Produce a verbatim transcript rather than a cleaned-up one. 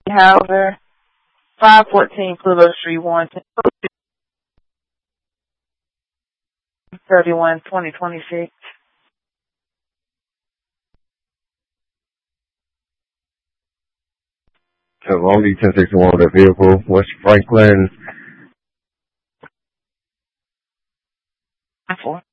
Hauser, five fourteen Pluto Street, Warrenton, thirty-one twenty twenty-six. So only ten sixty-one with a vehicle, West Franklin. Four.